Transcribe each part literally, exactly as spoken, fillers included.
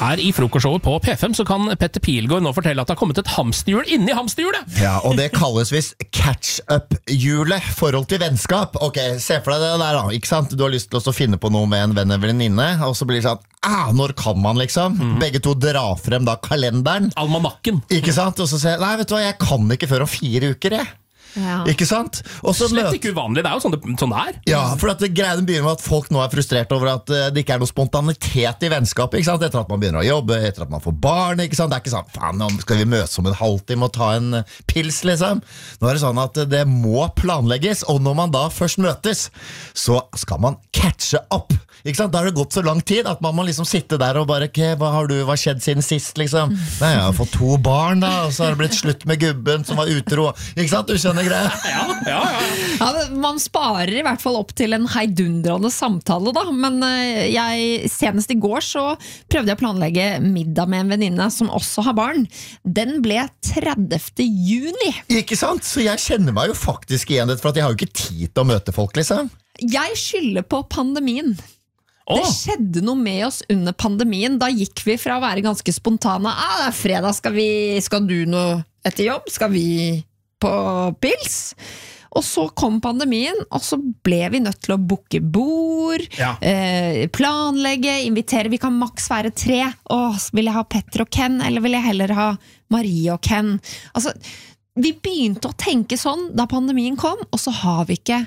her i frokostshowet på P fem, så kan Petter Pilgaard nå fortelle at det har kommet et hamsterhjul inni hamsterhjulet. Ja, og det kalles visst catch-up-hjulet, forhold til vennskap. Ok, se for deg det der da, ikke sant? Du har lyst til å finne på noe med en venn eller venninne, og så blir det sånn, ah, når kan man liksom? Mm. Begge to drar frem da kalenderen. Almanakken. Ikke sant? Og så sier jeg, nei, vet du hva, jeg kan ikke før om fire uker, jeg. Ja. Ikke sant? Også Slett møt... ikke uvanlig, det er jo sånn det, sånn det er. Ja, for at greien begynner med at folk nå er frustrert over at uh, det ikke er noe spontanitet i vennskapet, ikke sant? Etter at man begynner å jobbe, etter at man får barn, ikke sant? Det er ikke sånn, faen, nå skal vi møtes om en halvtime og ta en uh, pils, liksom. Nå er det sånn at uh, det må planlegges, og når man da først møtes, så skal man catche opp, ikke sant? Da har det gått så lang tid at man må liksom sitte der og bare, okay, hva har du, hva skjedd siden sist, liksom? Nei, jeg har fått to barn da, og så har det blitt slutt med gubben som var utro, ikke sant? Du skjønner greia? Ja. Ja, ja. Ja, man sparer i hvert fall opp til en heidundrende samtale da. Men jeg, senest i går så prøvde jeg å planlegge middag med en venninne som også har barn. Den ble tredivte juni. Ikke sant? Så jeg kjenner meg jo faktisk igjen det, for at jeg har jo ikke tid til å møte folk, liksom. Jeg skylder på pandemien. Oh. Det skjedde noe med oss under pandemien. Da gikk vi fra å være ganske spontane. Ah, det er fredag, skal, vi, skal du noe etter jobb? Skal vi på pils? Og så kom pandemien, og så ble vi nødt til å booke bord, ja. eh, planlegge, invitere. Vi kan maks være tre. Åh, vil jeg ha Petter og Ken, eller vil jeg heller ha Marie og Ken? Altså, vi begynte å tenke sånn da pandemien kom, og så har vi ikke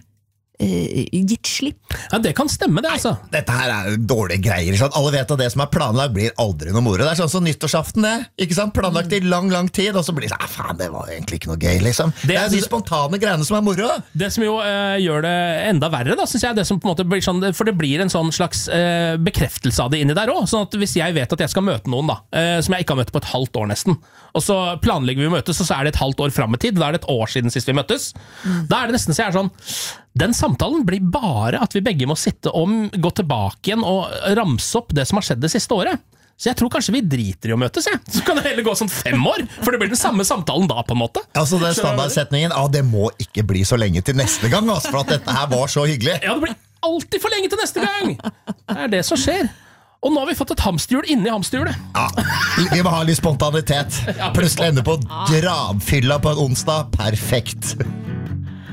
Uh, gitt slipp. Ja, det kan stemme det, altså. Nei, dette her er dårlige greier, ikke sant? Alle vet at det som er planlagt blir aldri noe moro. Det er sånn som nyttårsaften, det, ikke sant? Planlagt i lang, lang tid, og så blir det sånn, faen, det var egentlig ikke noe gøy, liksom. Det, det er de spontane greiene som er moro. Det som jo uh, gjør det enda verre, da, synes jeg, det som på en måte blir sånn, for det blir en sånn slags uh, bekreftelse av det inni der også, sånn at hvis jeg vet at jeg skal møte noen da, uh, som jeg ikke har møtt på et halvt år nesten, og så planlegger vi å møtes, og så er det et halvt år frem i tid, da er det et år siden sist vi møttes, mm. da er det nesten så jeg er sånn, den samtalen blir bare at vi begge må sitte og gå tilbake igjen og ramse opp det som har skjedd det siste året. Så jeg tror kanskje vi driter i å møtes, jeg. Så kan det heller gå sånn fem år, for det blir den samme samtalen da, på en måte. Altså den standardsetningen, ah, det må ikke bli så lenge til neste gang, altså, for at dette her var så hyggelig. Ja, det blir alltid for lenge til neste gang. Det er det som skjer. Og nå har vi fått et hamsterhjul inni hamsterhjulet. Ja, vi må ha litt spontanitet. Plutselig ende på drabfylla på en onsdag. Perfekt.